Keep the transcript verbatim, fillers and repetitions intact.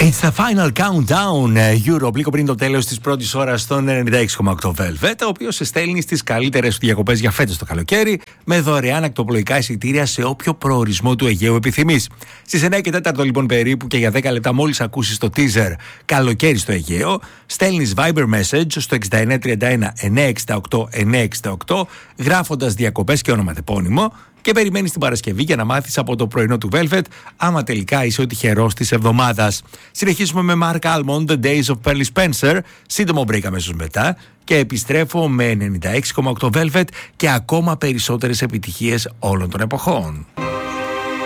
It's the final countdown, Europe, λίγο πριν το τέλος της πρώτης ώρας στον ενενήντα έξι κόμμα οκτώ Velvet, ο οποίος σε στέλνει στις καλύτερες διακοπές για φέτος το καλοκαίρι, με δωρεάν ακτοπλοϊκά εισιτήρια σε όποιο προορισμό του Αιγαίου επιθυμείς. Στις εννιά και τέσσερα λοιπόν περίπου και για δέκα λεπτά μόλις ακούσεις το teaser «Καλοκαίρι στο Αιγαίο», στέλνεις Viber message στο εξήντα εννιά τριάντα ένα εννιακόσια εξήντα οκτώ εννιακόσια εξήντα οκτώ γράφοντας διακοπές και ονοματεπώνυμο και περιμένεις την Παρασκευή για να μάθεις από το πρωινό του Velvet άμα τελικά είσαι ο τυχερός της εβδομάδας. Συνεχίζουμε με Mark Almond, The Days of Pearly Spencer, σύντομο break αμέσως μετά και επιστρέφω με ενενήντα έξι κόμμα οκτώ Velvet και ακόμα περισσότερες επιτυχίες όλων των εποχών.